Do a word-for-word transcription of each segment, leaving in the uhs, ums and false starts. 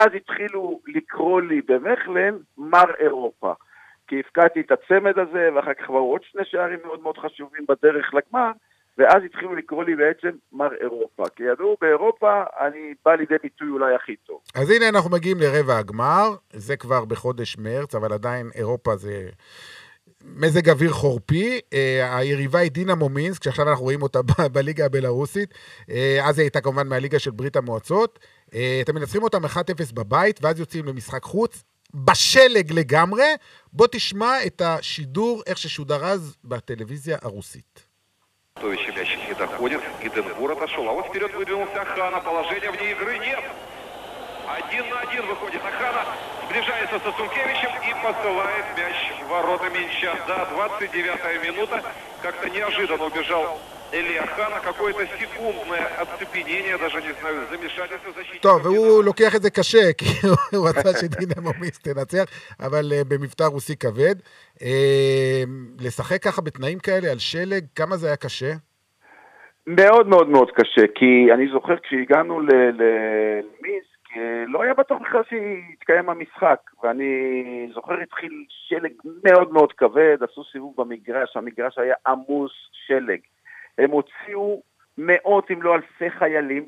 ואז התחילו לקרוא לי במכלן מר אירופה, כי הפקעתי את הצמד הזה, ואחר כך כבר עוד שני שערים מאוד מאוד חשובים בדרך לגמר, ואז התחילו לקרוא לי בעצם מר אירופה, כי ידעו באירופה אני בא לידי ביטוי אולי הכי טוב. אז הנה אנחנו מגיעים לרבע הגמר, זה כבר בחודש מרץ, אבל עדיין אירופה זה מזג אוויר חורפי, היריבה היא דינמו מינסק, שעכשיו אנחנו רואים אותה בליגה הבלרוסית, אז היא הייתה כמובן מהליגה של ברית המועצות, אתם מנצחים אותם אחת אפס בבית, ואז יוצאים למשחק חוץ, בשלג לגמרי, בוא תשמע את השידור, איך ששודר אז בטלוויזיה הרוסית. То еще мяч не доходит, Гиденбур отошел, а вот вперед выдвинулся Ахана, положения вне игры нет. Один на один выходит Ахана, сближается со Сункевичем и посылает мяч в ворота Минча. Да, двадцать девятая минута, как-то неожиданно убежал Эли Ахана, какое-то секундное оцепенение, даже не знаю, замешательство защитника. טוב, והוא לוקח את זה קשה, כי הוא רצה שדינמו מינסק תנצח, אבל במבטא רוסי כבד. לשחק ככה בתנאים כאלה על שלג, כמה זה היה קשה? מאוד מאוד מאוד קשה, כי אני זוכר כשהגענו למינסק, לא היה בטוח בכלל שהתקיים המשחק, ואני זוכר התחיל שלג מאוד מאוד כבד, עשו סיבוב במגרש, המגרש היה עמוס שלג. הם הוציאו מאות אם לא אלפי חיילים,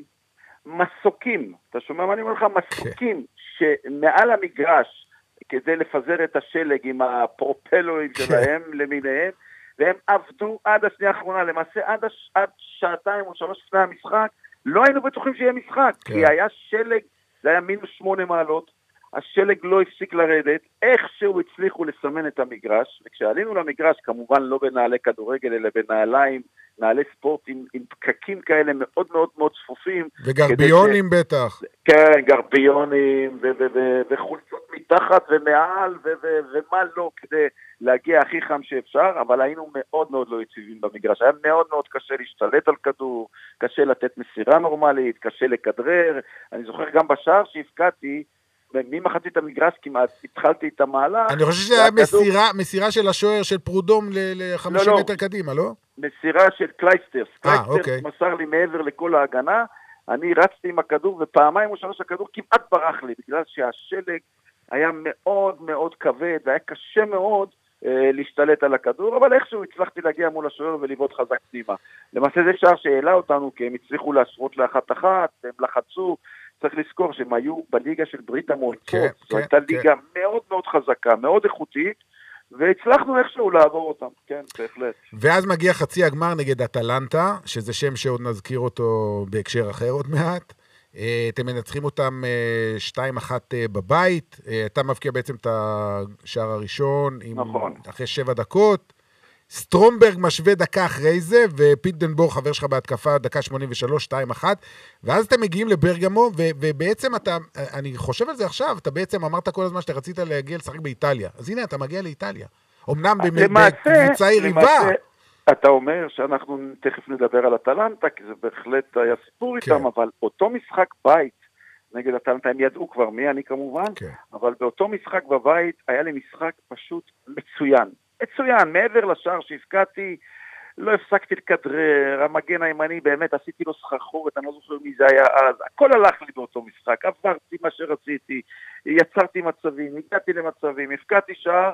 מסוקים, אתה שומע מה אני אומר לך? מסוקים שמעל המגרש, כדי לפזר את השלג עם הפרופלורים שלהם למיניהם, והם עבדו עד השנייה האחרונה, למעשה עד, הש... עד שעתיים או שלוש לפני המשחק, לא היינו בטוחים שיהיה משחק, כי היה שלג, זה היה מינוס שמונה מעלות, השלג לא הפסיק לרדת, איכשהו הצליחו לסמן את המגרש, וכשעלינו למגרש, כמובן לא בנעלי כדורגל, אלא בנעליים, נעלי ספורט עם, עם פקקים כאלה מאוד מאוד מאוד צפופים. וגרביונים ש... בטח. כן, גרביונים, ו- ו- ו- וחולצות מתחת ומעל, ו- ו- ומה לא, כדי להגיע הכי חם שאפשר, אבל היינו מאוד מאוד לא יציבים במגרש. היה מאוד מאוד קשה להשתלט על כדור, קשה לתת מסירה נורמלית, קשה לכדרר. אני זוכר גם בשער שהפקעתי, ממחצית המגרש כמעט התחלתי את המהלך. אני חושב שזה היה מסירה, מסירה של השוער של פרודום ל-חמישים מטר קדימה, לא? מסירה של קלייסטרס. אה, אוקיי. קלייסטרס מסר לי מעבר לכל ההגנה, אני רצתי עם הכדור, ופעמיים או שלוש הכדור כמעט ברח לי, בגלל שהשלג היה מאוד מאוד כבד, והיה קשה מאוד אה, להשתלט על הכדור, אבל איכשהו הצלחתי להגיע מול השוער ולבעוט חזק פנימה. למעשה זה שער שהעלה אותנו, כי הם הצליחו להשוות לאחת אחת, הם לחצו, צריך לזכור שהם היו בליגה של ברית המועצות, כן, זו כן, הייתה כן. ליגה מאוד מאוד חזקה, מאוד איכותית, והצלחנו איכשהו לעבור אותם, כן, בהחלט. ואז מגיע חצי הגמר נגד אטלנטה, שזה שם שעוד נזכיר אותו בהקשר אחר עוד מעט. אתם מנצחים אותם שתיים אחת בבית, אתה מבקיע בעצם את השער הראשון, עם, נכון. אחרי שבע דקות, סטרומברג משווה דקה אחרי זה, ופיטנבורג חבר שלך בהתקפה דקה שמונים ושלוש, שתיים אחת, ואז אתם מגיעים לברגמו, ו- ובעצם אתה, אני חושב על זה עכשיו, אתה בעצם אמרת כל הזמן שאתה רצית להגיע לשחק באיטליה, אז הנה אתה מגיע לאיטליה, אמנם בקבוצה יריבה. אתה אומר שאנחנו תכף נדבר על אטלנטה, כי זה בהחלט היה סיפור כן. איתם, אבל אותו משחק בית נגד אטלנטה, הם ידעו כבר מי אני כמובן, כן. אבל באותו משחק בבית היה לי משחק פשוט מצוין. מצוין, מעבר לשער שהפקעתי, לא הפסקתי לכדרר, המגן הימני באמת, עשיתי לו סחרחורת, אני לא זוכר מי זה היה אז, הכל הלך לי באותו משחק, עברתי מה שרציתי, יצרתי מצבים, הגעתי למצבים, הפקעתי שער,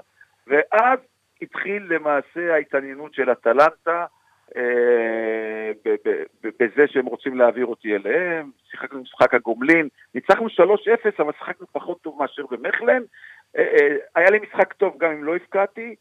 ואז התחיל למעשה ההתעניינות של אטלנטה, אה, בזה שהם רוצים להעביר אותי אליהם, שיחקנו משחק הגומלין, ניצחנו שלוש אפס, אבל שיחקנו פחות טוב מאשר במכלן, אה, אה, היה לי משחק טוב גם אם לא הפקעתי,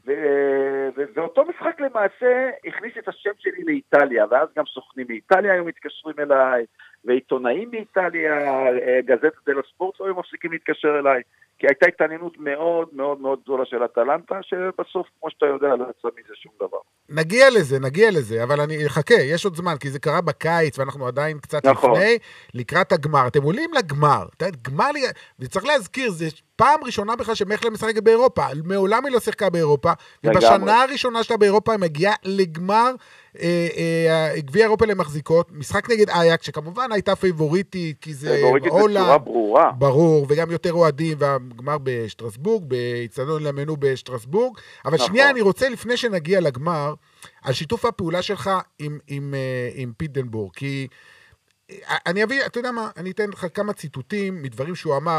ואותו משחק למעשה הכניס את השם שלי לאיטליה, ואז גם סוכנים מאיטליה היו מתקשרים אליי, ועיתונאים מאיטליה, גזטה דל הספורט היו מפסיקים להתקשר אליי, כי הייתה התעניינות מאוד מאוד מאוד גדולה של אטלנטה, שבסוף, כמו שאתה יודע, לא יצא מזה שום דבר. נגיע לזה, נגיע לזה, אבל אני חכה, יש עוד זמן, כי זה קרה בקיץ, ואנחנו עדיין קצת נכון. לפני, לקראת הגמר. אתם עולים לגמר, גמר, וצריך להזכיר, זה פעם ראשונה בכלל שמכלן משחקת באירופה, מעולם היא לא שיחקה באירופה, ובשנה הראשונה שלה באירופה היא מגיעה לגמר אה, אה, גביע אירופה למחזיקות, משחק נגד אייקס, שכמובן הייתה פייבוריטית, כי זה פייבוריטית בצורה ברורה. ברור, וגם יותר אוהדים, והגמר בשטרסבורג, בהצטדיון למנו בשטרסבורג, אבל נכון. שנייה אני רוצה לפני שנגיע לגמר, על שיתוף הפעולה שלך עם, עם, עם פיטנבורג, כי אני אביא, אתה יודע מה, אני אתן לך כמה ציטוטים מדברים שהוא אמר,